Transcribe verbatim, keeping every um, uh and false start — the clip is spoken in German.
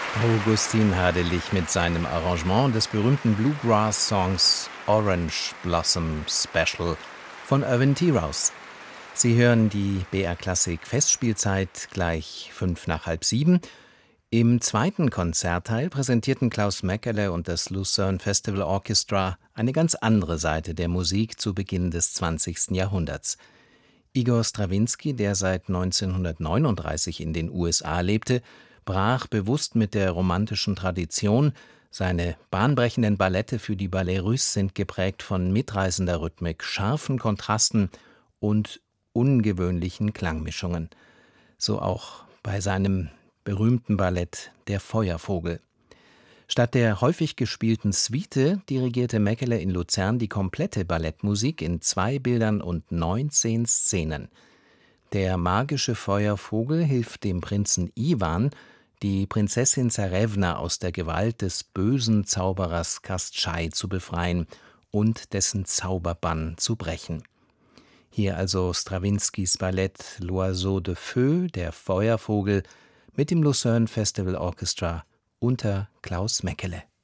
Augustin Hadelich mit seinem Arrangement des berühmten Bluegrass-Songs Orange Blossom Special von Irvin T. Rouse. Sie hören die B R Klassik Festspielzeit gleich fünf nach halb sieben. Im zweiten Konzertteil präsentierten Klaus Mekele und das Lucerne Festival Orchestra eine ganz andere Seite der Musik zu Beginn des zwanzigsten Jahrhunderts. Igor Strawinski, der seit neunzehnhundertneununddreißig in den U S A lebte, brach bewusst mit der romantischen Tradition. Seine bahnbrechenden Ballette für die Ballets Russes sind geprägt von mitreißender Rhythmik, scharfen Kontrasten und ungewöhnlichen Klangmischungen. So auch bei seinem berühmten Ballett Der Feuervogel. Statt der häufig gespielten Suite dirigierte Mekele in Luzern die komplette Ballettmusik in zwei Bildern und neunzehn Szenen. Der magische Feuervogel hilft dem Prinzen Iwan, die Prinzessin Zarewna aus der Gewalt des bösen Zauberers Kastschai zu befreien und dessen Zauberbann zu brechen. Hier also Strawinskys Ballett L'Oiseau de Feu, der Feuervogel, mit dem Lucerne Festival Orchestra unter Klaus Mekele.